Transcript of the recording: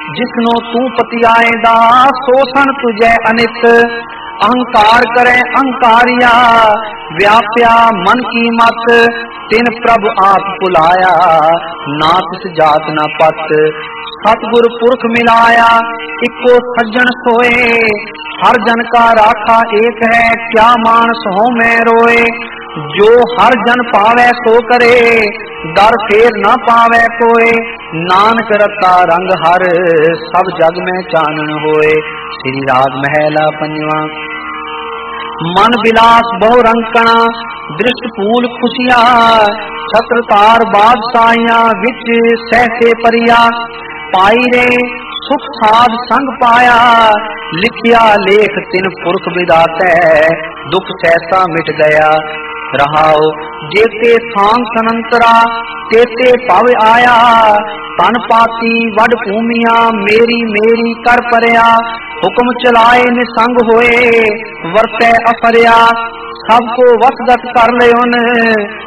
जिसनो तू पति आएदा सोसन तुझे अनित। अहंकार करे अहंकारिया व्याप्या मन की मत। तिन प्रभु आप बुलाया ना तिस जात न पत। सतगुर पुरख मिलाया इको सज्जन सोए। हर जन का राखा एक है क्या मानस हो मैं रोए। जो हर जन पावे सो करे दर फेर न पावे कोय। नानक रता रंग हर सब जग में चानन होए। श्री राग महला पंजवा। मन विलास बहु रंकना दृष्ट फूल खुशिया। छत्र तार बादशाहियां विच सहसे परिया। पाई रे सुख साध संग पाया लिखिया लेख तिन पुरख विदाते। दुख सहसा मिट गया रहाओ जेते सांग सनंतरा तेते पव आया। तन पाती वड भूमिया मेरी मेरी कर परया। हुक्म चलाए निसंग होए वरते अफरिया। सबको वसगत कर ले उन